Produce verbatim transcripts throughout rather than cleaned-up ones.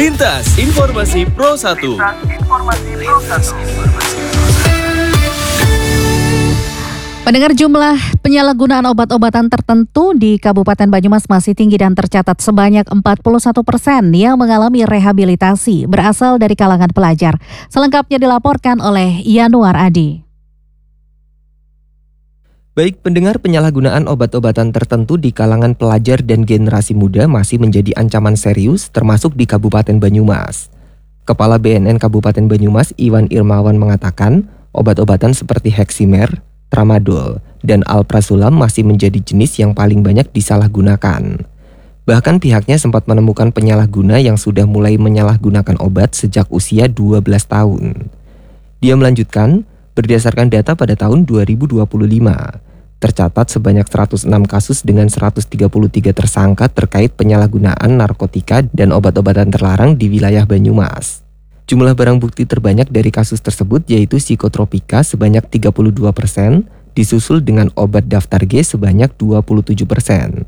Lintas Informasi Pro satu. Pendengar, jumlah penyalahgunaan obat-obatan tertentu di Kabupaten Banyumas masih tinggi dan tercatat sebanyak empat puluh satu persen yang mengalami rehabilitasi berasal dari kalangan pelajar. Selengkapnya dilaporkan oleh Yanuar Adi. Baik pendengar, penyalahgunaan obat-obatan tertentu di kalangan pelajar dan generasi muda masih menjadi ancaman serius termasuk di Kabupaten Banyumas. Kepala B N N Kabupaten Banyumas Iwan Irmawan mengatakan obat-obatan seperti Heximer, Tramadol, dan Alprazolam masih menjadi jenis yang paling banyak disalahgunakan. Bahkan pihaknya sempat menemukan penyalahguna yang sudah mulai menyalahgunakan obat sejak usia dua belas tahun. Dia melanjutkan, berdasarkan data pada tahun dua ribu dua puluh lima, tercatat sebanyak seratus enam kasus dengan seratus tiga puluh tiga tersangka terkait penyalahgunaan narkotika dan obat-obatan terlarang di wilayah Banyumas. Jumlah barang bukti terbanyak dari kasus tersebut yaitu psikotropika sebanyak tiga puluh dua persen, disusul dengan obat daftar G sebanyak dua puluh tujuh persen.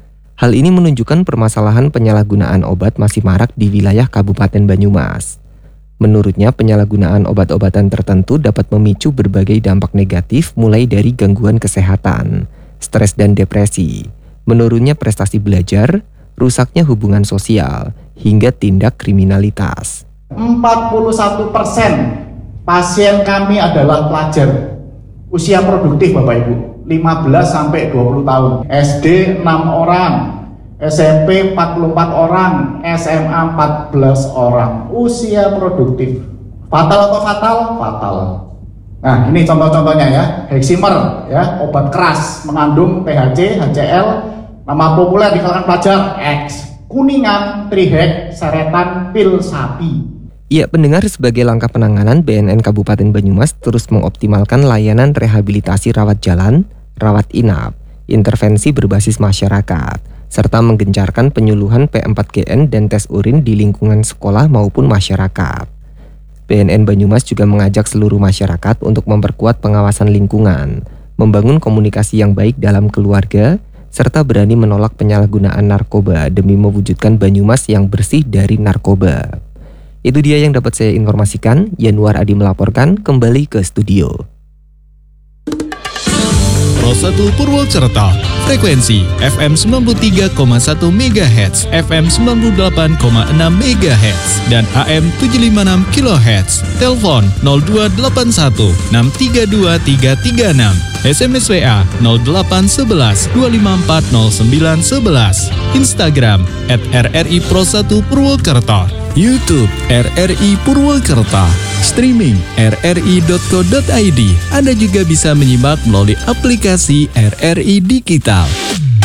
Hal ini menunjukkan permasalahan penyalahgunaan obat masih marak di wilayah Kabupaten Banyumas. Menurutnya, penyalahgunaan obat-obatan tertentu dapat memicu berbagai dampak negatif mulai dari gangguan kesehatan, stres dan depresi, menurunnya prestasi belajar, rusaknya hubungan sosial, hingga tindak kriminalitas. empat puluh satu persen pasien kami adalah pelajar usia produktif Bapak Ibu, lima belas sampai dua puluh tahun. S D enam orang, S M P empat puluh empat orang, S M A empat belas orang. Usia produktif. Fatal atau fatal? Fatal. Nah, ini contoh-contohnya ya. Heximer ya, obat keras mengandung T H C, H C L, nama populer di kalangan pelajar X. Kuningan, Trihek, Seretan, pil sapi. Ya, pendengar, sebagai langkah penanganan, B N N Kabupaten Banyumas terus mengoptimalkan layanan rehabilitasi rawat jalan, rawat inap, intervensi berbasis masyarakat, serta menggencarkan penyuluhan P empat G N dan tes urin di lingkungan sekolah maupun masyarakat. B N N Banyumas juga mengajak seluruh masyarakat untuk memperkuat pengawasan lingkungan, membangun komunikasi yang baik dalam keluarga, serta berani menolak penyalahgunaan narkoba demi mewujudkan Banyumas yang bersih dari narkoba. Itu dia yang dapat saya informasikan. Yanuar Adi melaporkan, kembali ke studio. Pro satu Purwokerto, frekuensi F M sembilan puluh tiga koma satu megahertz, F M sembilan puluh delapan koma enam megahertz, dan A M tujuh ratus lima puluh enam kilohertz. Telepon nol dua delapan satu enam tiga dua tiga tiga enam. S M S W A nol delapan satu satu dua lima empat nol sembilan satu satu. Instagram at R R I Pro satu Purwokerto. YouTube R R I Purwokerto. Streaming r r i dot co dot i d. Anda juga bisa menyimak melalui aplikasi R R I Digital.